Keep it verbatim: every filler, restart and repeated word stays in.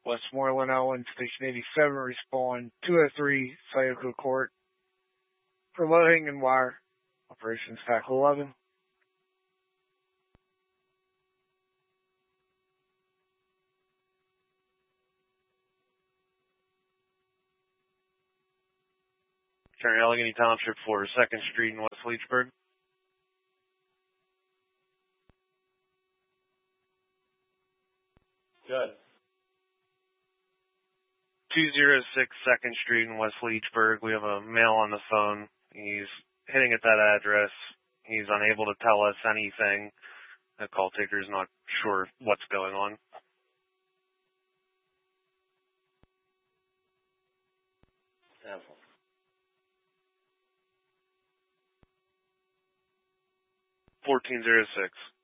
Westmoreland Island, Station eighty-seven, respond two oh three, Sayoko Court. For low-hanging wire, Operations Tackle eleven. Turn Allegheny Township for second Street in West Leechburg. Good. two oh six second Street in West Leechburg. We have a male on the phone. He's hitting at that address. He's unable to tell us anything. The call taker is not sure what's going on. fourteen oh six.